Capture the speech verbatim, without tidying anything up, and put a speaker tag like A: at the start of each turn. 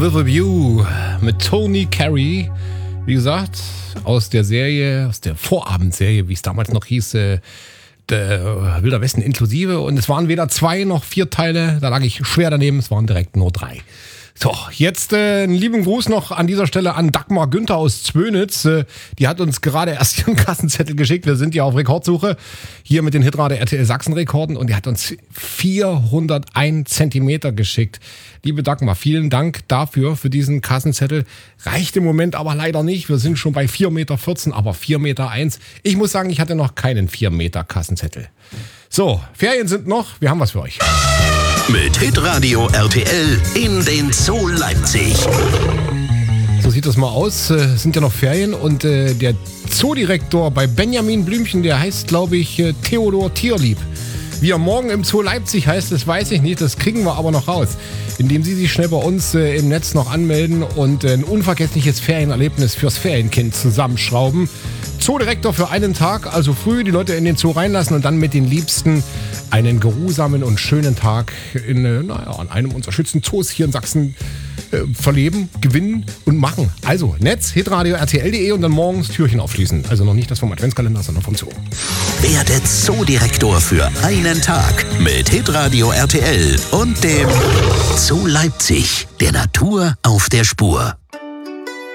A: with a View mit Tony Carey. Wie gesagt, aus der Serie, aus der Vorabendserie, wie es damals noch hieß, äh, der Wilder Westen inklusive. Und es waren weder zwei noch vier Teile, da lag ich schwer daneben, es waren direkt nur drei. So, jetzt äh, einen lieben Gruß noch an dieser Stelle an Dagmar Günther aus Zwönitz. Äh, die hat uns gerade erst ihren Kassenzettel geschickt. Wir sind ja auf Rekordsuche hier mit den Hitradio R T L Sachsen Rekorden und die hat uns vierhunderteins Zentimeter geschickt. Liebe Dagmar, vielen Dank dafür, für diesen Kassenzettel. Reicht im Moment aber leider nicht. Wir sind schon bei vier Meter vierzehn, aber vier Meter eins. Ich muss sagen, ich hatte noch keinen vier Meter Kassenzettel. So, Ferien sind noch. Wir haben was für euch.
B: Mit Hitradio R T L in den Zoo Leipzig.
A: So sieht das mal aus. Es sind ja noch Ferien und äh, der Zoodirektor bei Benjamin Blümchen, der heißt, glaube ich, äh, Theodor Tierlieb. Wie er morgen im Zoo Leipzig heißt, das weiß ich nicht. Das kriegen wir aber noch raus, indem Sie sich schnell bei uns äh, im Netz noch anmelden und äh, ein unvergessliches Ferienerlebnis fürs Ferienkind zusammenschrauben. Zoodirektor für einen Tag, also früh die Leute in den Zoo reinlassen und dann mit den Liebsten einen geruhsamen und schönen Tag in, äh, naja, an einem unserer schönsten Zoos hier in Sachsen äh, verleben, gewinnen und machen. Also Netz, hitradio R T L punkt de und dann morgens Türchen aufschließen. Also noch nicht das vom Adventskalender, sondern vom Zoo.
B: Werde Zoodirektor für einen Tag mit Hitradio R T L und dem Zoo Leipzig, der Natur auf der Spur.